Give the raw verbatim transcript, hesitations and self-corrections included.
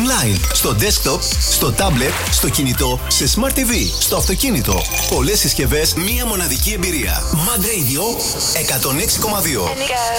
online, στο desktop, στο tablet, στο κινητό, σε Smart τι βι, στο αυτοκίνητο. Πολλές συσκευές, μία μοναδική εμπειρία. Mad Radio εκατόν έξι κόμμα δύο.